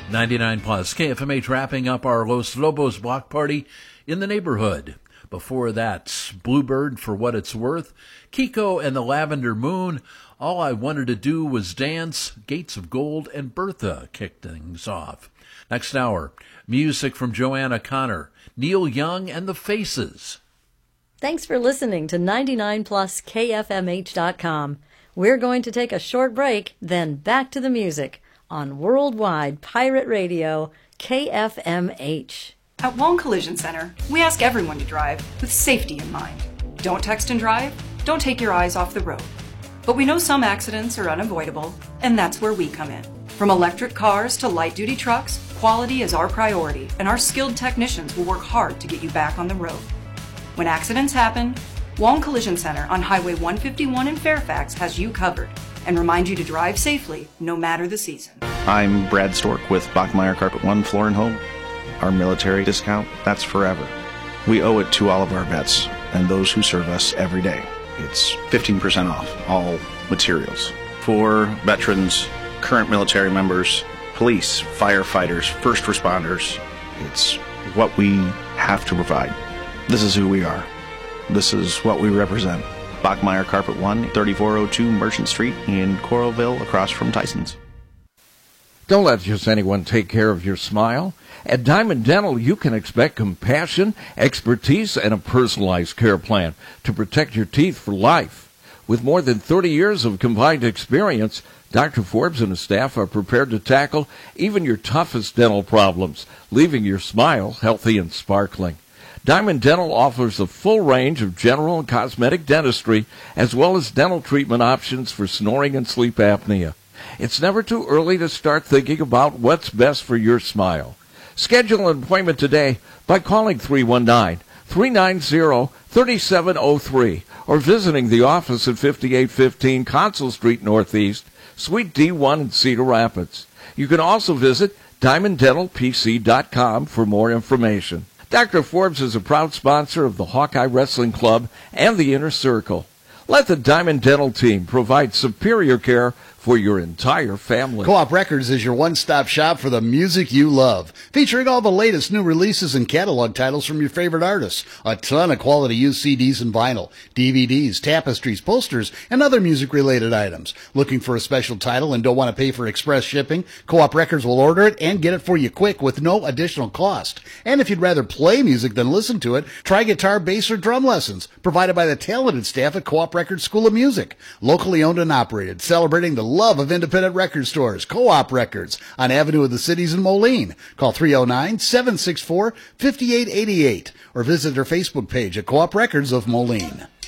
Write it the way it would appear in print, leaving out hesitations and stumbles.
99 plus KFMH wrapping up our Los Lobos block party in the neighborhood. Before that, Bluebird for What It's Worth, Kiko and the Lavender Moon, All I Wanted to Do Was Dance, Gates of Gold, and Bertha kicked things off. Next hour, music from Joanna Connor, Neil Young, and the Faces. Thanks for listening to 99 plus KFMH.com. We're going to take a short break, then back to the music on Worldwide Pirate Radio, KFMH. At Wong Collision Center, we ask everyone to drive with safety in mind. Don't text and drive, don't take your eyes off the road. But we know some accidents are unavoidable, and that's where we come in. From electric cars to light-duty trucks, quality is our priority, and our skilled technicians will work hard to get you back on the road. When accidents happen, Wong Collision Center on Highway 151 in Fairfax has you covered and remind you to drive safely no matter the season. I'm Brad Stork with Bachmeyer Carpet One Floor and Home. Our military discount, that's forever. We owe it to all of our vets and those who serve us every day. It's 15% off all materials. For veterans, current military members, police, firefighters, first responders, it's what we have to provide. This is who we are. This is what we represent. Bachmeyer Carpet One, 3402 Merchant Street in Coralville, across from Tyson's. Don't let just anyone take care of your smile. At Diamond Dental, you can expect compassion, expertise, and a personalized care plan to protect your teeth for life. With more than 30 years of combined experience, Dr. Forbes and his staff are prepared to tackle even your toughest dental problems, leaving your smile healthy and sparkling. Diamond Dental offers a full range of general and cosmetic dentistry, as well as dental treatment options for snoring and sleep apnea. It's never too early to start thinking about what's best for your smile. Schedule an appointment today by calling 319-390-3703 or visiting the office at 5815 Consul Street Northeast, Suite D1 in Cedar Rapids. You can also visit DiamondDentalPC.com for more information. Dr. Forbes is a proud sponsor of the Hawkeye Wrestling Club and the Inner Circle. Let the Diamond Dental team provide superior care for your entire family. Co-op Records is your one-stop shop for the music you love, featuring all the latest new releases and catalog titles from your favorite artists. A ton of quality used CDs and vinyl, DVDs, tapestries, posters, and other music-related items. Looking for a special title and don't want to pay for express shipping? Co-op Records will order it and get it for you quick with no additional cost. And if you'd rather play music than listen to it, try guitar, bass, or drum lessons, provided by the talented staff at Co-op Records School of Music. Locally owned and operated, celebrating the love of independent record stores. Co-op Records on Avenue of the Cities in Moline. Call 309-764-5888 or visit their Facebook page at Co-op Records of Moline.